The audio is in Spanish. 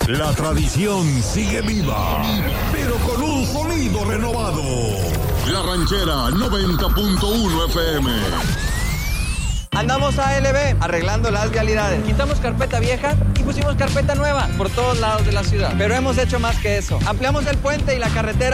La tradición sigue viva, pero con un sonido renovado. La Ranchera 90.1 FM. Andamos a ALB, arreglando las vialidades. Quitamos carpeta vieja y pusimos carpeta nueva por todos lados de la ciudad. Pero hemos hecho más que eso. Ampliamos el puente y la carretera